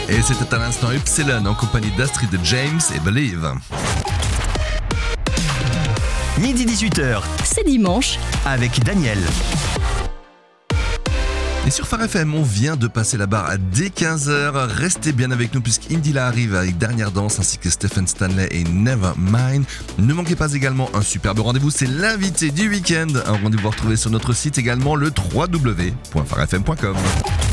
Et c'était à l'instant Epsilon en compagnie d'Astrid James et Believe. Midi 18h, C'est dimanche. avec Daniel. Et sur Phare FM, on vient de passer la barre dès 15h. Restez bien avec nous puisqu'Indila arrive avec Dernière Danse ainsi que Stephen Stanley et Nevermind. Ne manquez pas également un superbe rendez-vous, c'est l'invité du week-end. Un rendez-vous à retrouver sur notre site également, le www.pharefm.com.